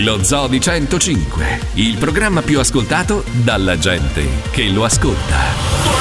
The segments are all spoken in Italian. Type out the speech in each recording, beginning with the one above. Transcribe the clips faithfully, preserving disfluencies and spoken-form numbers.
Lo Zoo di centocinque, il programma più ascoltato dalla gente che lo ascolta.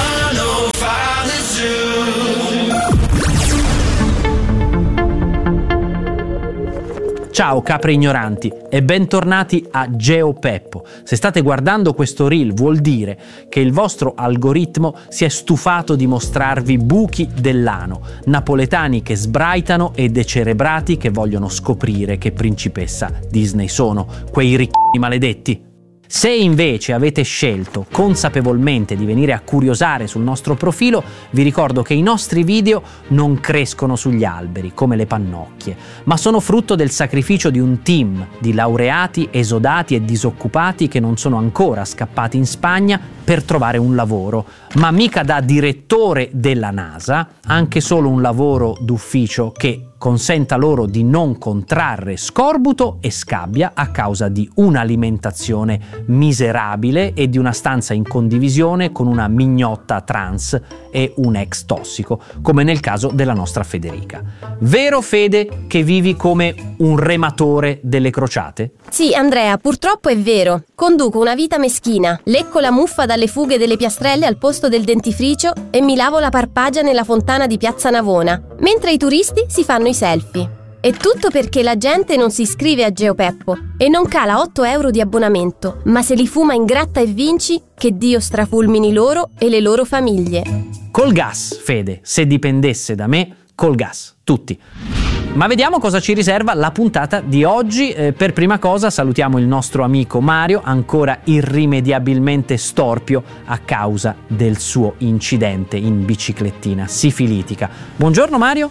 Ciao capre ignoranti e bentornati a GeoPeppo. Se state guardando questo reel vuol dire che il vostro algoritmo si è stufato di mostrarvi buchi dell'ano, napoletani che sbraitano e decerebrati che vogliono scoprire che principessa Disney sono, quei ricchi maledetti. Se invece avete scelto consapevolmente di venire a curiosare sul nostro profilo, vi ricordo che i nostri video non crescono sugli alberi come le pannocchie, ma sono frutto del sacrificio di un team di laureati, esodati e disoccupati che non sono ancora scappati in Spagna per trovare un lavoro, ma mica da direttore della NASA, anche solo un lavoro d'ufficio che consenta loro di non contrarre scorbuto e scabbia a causa di un'alimentazione miserabile e di una stanza in condivisione con una mignotta trans e un ex tossico, come nel caso della nostra Federica. Vero, Fede, che vivi come un rematore delle crociate? Sì, Andrea, purtroppo è vero. Conduco una vita meschina, lecco la muffa dalle fughe delle piastrelle al posto del dentifricio e mi lavo la parpagia nella fontana di Piazza Navona, mentre i turisti si fanno i selfie. E tutto perché la gente non si iscrive a GeoPeppo e non cala otto euro di abbonamento, ma se li fuma in gratta e vinci, che Dio strafulmini loro e le loro famiglie. Col gas, Fede, se dipendesse da me, col gas, tutti. Ma vediamo cosa ci riserva la puntata di oggi. Eh, per prima cosa salutiamo il nostro amico Mario, ancora irrimediabilmente storpio a causa del suo incidente in biciclettina sifilitica. Buongiorno Mario.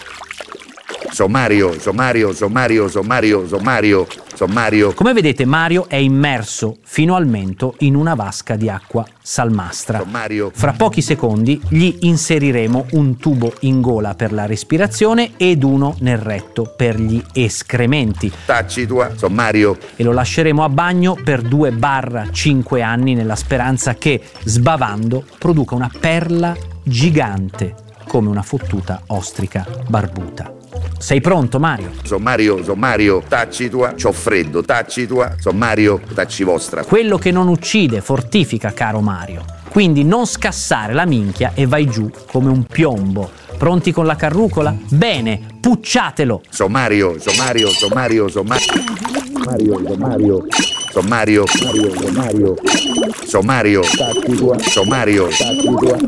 Sommario, sommario, sommario, sommario, sommario, sommario. Come vedete Mario è immerso fino al mento in una vasca di acqua salmastra. Sommario. Fra pochi secondi gli inseriremo un tubo in gola per la respirazione ed uno nel retto per gli escrementi. Tacci tua, sommario. E lo lasceremo a bagno per due cinque anni nella speranza che, sbavando, produca una perla gigante come una fottuta ostrica barbuta. Sei pronto, Mario? Sommario, sommario, tacci tua, c'ho freddo, tacci tua, sommario, tacci vostra. Quello che non uccide fortifica, caro Mario. Quindi non scassare la minchia e vai giù come un piombo. Pronti con la carrucola? Bene, pucciatelo! Sommario, sommario, sommario, sommario. Sommario, sommario. Sommario, sommario, sommario. Sommario, tacci tua, sommario, tacci tua.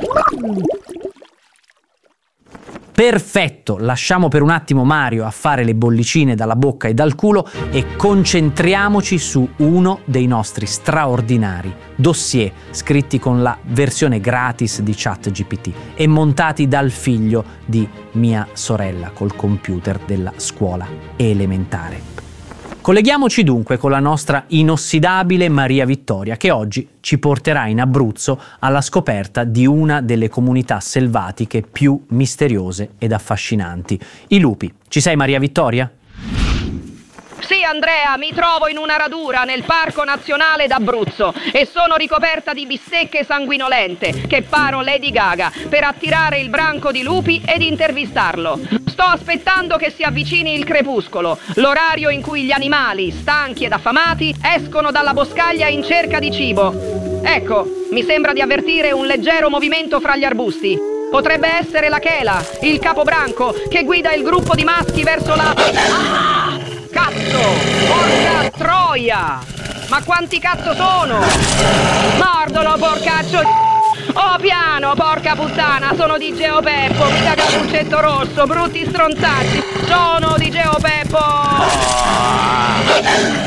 Perfetto, lasciamo per un attimo Mario a fare le bollicine dalla bocca e dal culo e concentriamoci su uno dei nostri straordinari dossier scritti con la versione gratis di ChatGPT e montati dal figlio di mia sorella col computer della scuola elementare. Colleghiamoci dunque con la nostra inossidabile Maria Vittoria, che oggi ci porterà in Abruzzo alla scoperta di una delle comunità selvatiche più misteriose ed affascinanti, i lupi. Ci sei, Maria Vittoria? Sì, Andrea, mi trovo in una radura nel Parco Nazionale d'Abruzzo e sono ricoperta di bistecche sanguinolente che paro Lady Gaga per attirare il branco di lupi ed intervistarlo. Sto aspettando che si avvicini il crepuscolo, l'orario in cui gli animali, stanchi ed affamati, escono dalla boscaglia in cerca di cibo. Ecco, mi sembra di avvertire un leggero movimento fra gli arbusti. Potrebbe essere la chela, il capobranco, che guida il gruppo di maschi verso la... Ah! Cazzo! Porca troia! Ma quanti cazzo sono? Mordolo, porcaccio! Oh, piano, porca puttana! Sono di GeoPeppo, mica Cappuccetto Rosso, brutti stronzacci! Sono di GeoPeppo!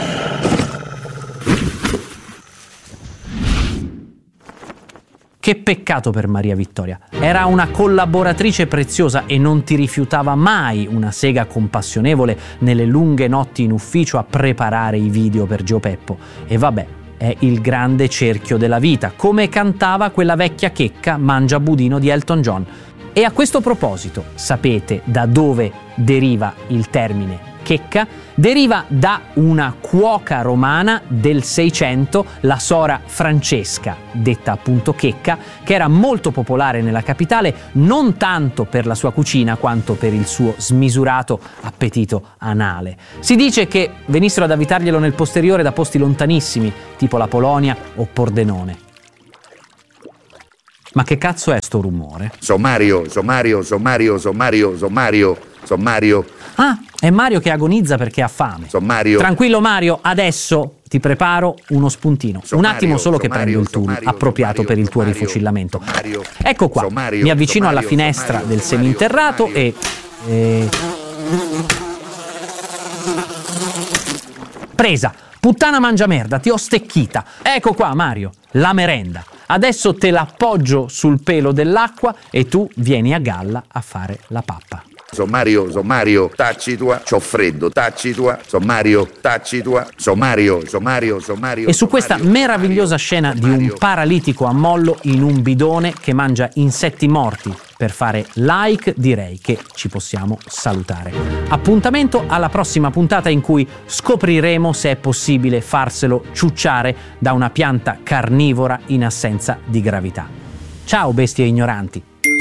Che peccato per Maria Vittoria. Era una collaboratrice preziosa e non ti rifiutava mai una sega compassionevole nelle lunghe notti in ufficio a preparare i video per GeoPeppo. E vabbè, è il grande cerchio della vita, come cantava quella vecchia checca Mangiabudino di Elton John. E a questo proposito, sapete da dove deriva il termine Checca deriva da una cuoca romana del Seicento, la sora Francesca, detta appunto Checca, che era molto popolare nella capitale non tanto per la sua cucina quanto per il suo smisurato appetito anale. Si dice che venissero ad avvitarglielo nel posteriore da posti lontanissimi, tipo la Polonia o Pordenone. Ma che cazzo è sto rumore? Sommario, sommario, sommario, sommario, sommario, sommario. Ah, è Mario che agonizza perché ha fame. Sommario. Tranquillo Mario, adesso ti preparo uno spuntino. Sommario, Un attimo solo che sommario, prendo il tool sommario, appropriato sommario, per il tuo sommario, rifucillamento. sommario, Ecco qua, sommario, mi avvicino sommario, alla finestra sommario, del sommario, seminterrato sommario. e... e... Presa! Puttana mangia merda, ti ho stecchita. Ecco qua Mario, la merenda. Adesso te l'appoggio sul pelo dell'acqua e tu vieni a galla a fare la pappa. Sommario, sommario, tacci tua, c'ho freddo, tacci tua, sommario, tacci tua, sommario, sommario, sommario. E su questa sommario, meravigliosa scena di un sommario. paralitico a mollo in un bidone che mangia insetti morti per fare like, direi che ci possiamo salutare. Appuntamento alla prossima puntata in cui scopriremo se è possibile farselo ciucciare da una pianta carnivora in assenza di gravità. Ciao bestie ignoranti!